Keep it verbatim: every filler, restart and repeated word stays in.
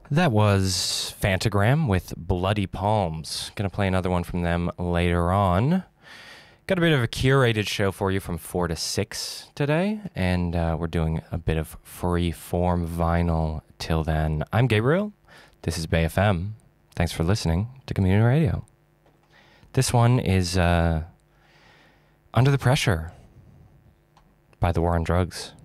That was Phantogram with Bloody Palms. Gonna play another one from them later on. Got a bit of a curated show for you from four to six today, and uh, we're doing a bit of free form vinyl till then. I'm Gabriel. This is Bay F M. Thanks for listening to Community Radio. This one is uh, Under the Pressure by The War on Drugs.